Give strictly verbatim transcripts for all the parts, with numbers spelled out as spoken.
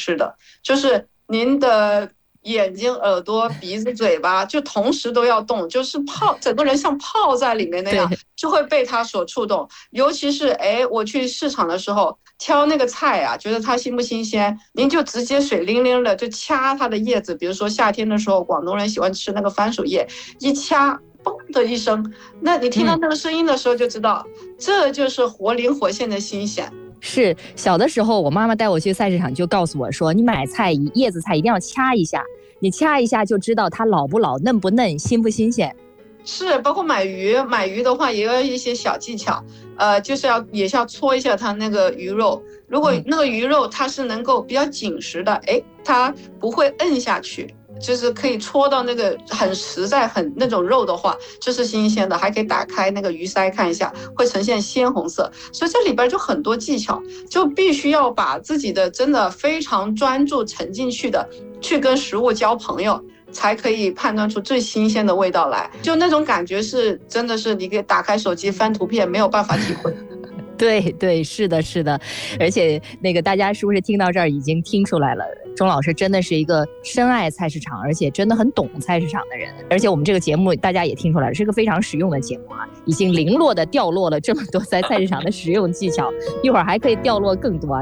式的，就是您的眼睛、耳朵、鼻子、嘴巴就同时都要动，就是泡整个人像泡在里面那样，就会被它所触动。尤其是哎，我去市场的时候挑那个菜啊，觉得它新不新鲜，您就直接水灵灵的就掐它的叶子，比如说夏天的时候，广东人喜欢吃那个番薯叶，一掐。嘣的一声，那你听到那个声音的时候就知道，嗯、这就是活灵活现的新鲜。 是小的时候，我妈妈带我去菜市场，就告诉我说，你买菜叶子菜一定要掐一下，你掐一下就知道它老不老、嫩不嫩、新不新鲜。 是，包括买鱼，买鱼的话也有一些小技巧，呃，就是要也是要搓一下它那个鱼肉，如果那个鱼肉它是能够比较紧实的，哎，它不会摁下去。就是可以戳到那个很实在很那种肉的话，这是新鲜的，还可以打开那个鱼鳃看一下，会呈现鲜红色。所以这里边就很多技巧，就必须要把自己的真的非常专注沉进去的去跟食物交朋友，才可以判断出最新鲜的味道来。就那种感觉是真的是你可以打开手机翻图片没有办法体会。 对对，是的是的，而且那个大家是不是听到这儿已经听出来了，钟老师真的是一个深爱菜市场，而且真的很懂菜市场的人。而且我们这个节目大家也听出来了，是个非常实用的节目啊，已经零落的掉落了这么多在菜市场的实用技巧，一会儿还可以掉落更多。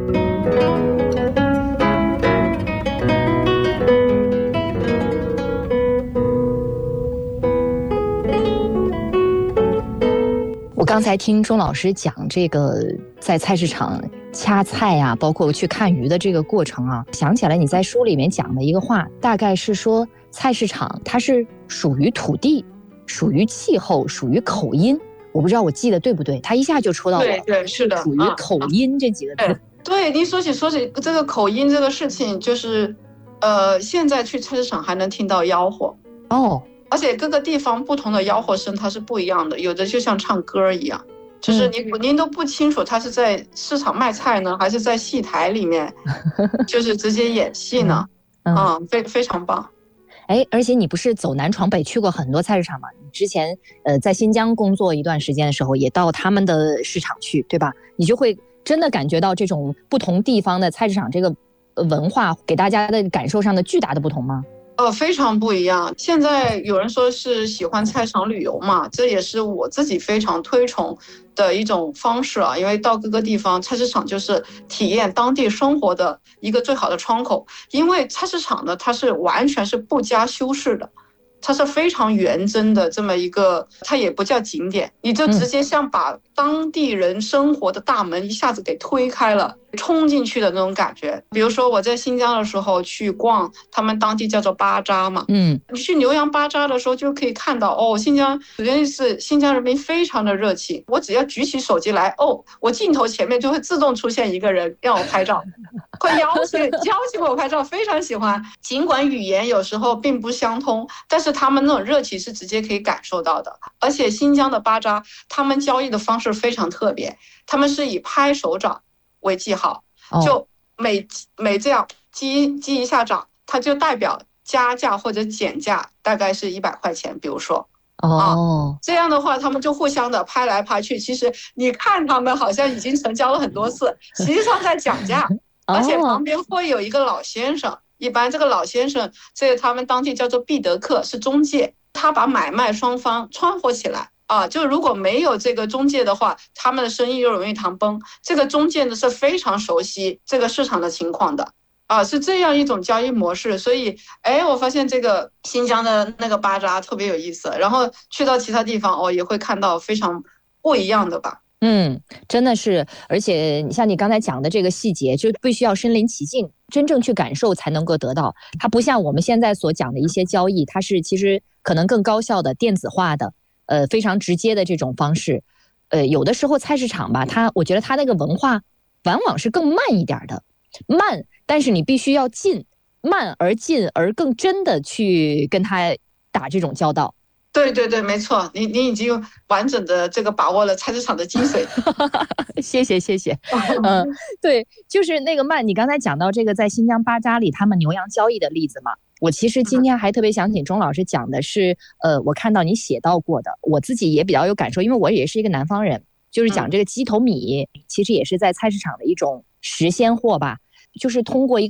我刚才听钟老师讲这个在菜市场掐菜啊，包括去看鱼的这个过程啊，想起来你在书里面讲的一个话，大概是说菜市场它是属于土地，属于气候，属于口音。我不知道我记得对不对，他一下就戳到我。 对对，是的， 属于口音这几个字。 啊、对，您说起说起这个口音这个事情，就是呃，现在去菜市场还能听到吆喝哦。 而且各个地方不同的吆喝声它是不一样的，有的就像唱歌一样，就是您、嗯、您都不清楚他是在市场卖菜呢，还是在戏台里面，就是直接演戏呢，嗯，嗯非非常棒。 哎，而且你不是走南闯北去过很多菜市场吗？你之前呃在新疆工作一段时间的时候，也到他们的市场去，对吧？你就会真的感觉到这种不同地方的菜市场这个文化给大家的感受上的巨大的不同吗？ 呃，非常不一样。现在有人说是喜欢菜场旅游嘛，这也是我自己非常推崇的一种方式啊。因为到各个地方，菜市场就是体验当地生活的一个最好的窗口。因为菜市场呢，它是完全是不加修饰的，它是非常原真的这么一个，它也不叫景点，你就直接像把当地人生活的大门一下子给推开了，冲进去的那种感觉。比如说我在新疆的时候去逛他们当地叫做巴扎嘛，嗯，你去牛羊巴扎的时候就可以看到，哦，新疆首先是新疆人民非常的热情，我只要举起手机来，哦，我镜头前面就会自动出现一个人让我拍照，会邀请邀请我拍照，非常喜欢。尽管语言有时候并不相通，但是他们那种热情是直接可以感受到的。而且新疆的巴扎他们交易的方式非常特别，他们是以拍手掌为记号，就每每这样击击一下掌，它就代表加价或者减价，大概是一百块钱，比如说。哦、啊，这样的话，他们就互相的拍来拍去。其实你看他们好像已经成交了很多次，实际上在讲价，而且旁边会有一个老先生。一般这个老先生，这他们当地叫做必得客，是中介，他把买卖双方串和起来。啊，就如果没有这个中介的话，他们的生意又容易谈崩。这个中介呢是非常熟悉这个市场的情况的，啊，是这样一种交易模式。所以，哎，我发现这个新疆的那个巴扎特别有意思。然后去到其他地方，哦，也会看到非常不一样的吧。 嗯，真的是，而且像你刚才讲的这个细节，就必须要身临其境，真正去感受才能够得到。它不像我们现在所讲的一些交易，它是其实可能更高效的电子化的。呃，非常直接的这种方式，呃，有的时候菜市场吧，它我觉得它那个文化往往是更慢一点的，慢，但是你必须要近，慢而近而更真的去跟他打这种交道。 对对对，没错，你你已经完整的这个把握了菜市场的精髓。 谢谢谢谢，嗯，对，就是那个慢，你刚才讲到这个在新疆巴扎里他们牛羊交易的例子嘛。我其实今天还特别想请钟老师讲的是，呃，我看到你写到过的，我自己也比较有感受，因为我也是一个南方人，就是讲这个鸡头米，其实也是在菜市场的一种实鲜货吧，就是通过一个